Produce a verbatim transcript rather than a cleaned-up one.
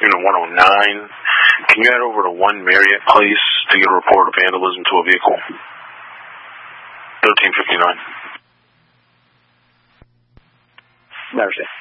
Unit one oh nine. Can you head over to one Marriott, please, to get a report of vandalism to a vehicle? thirteen fifty-nine. Mercy.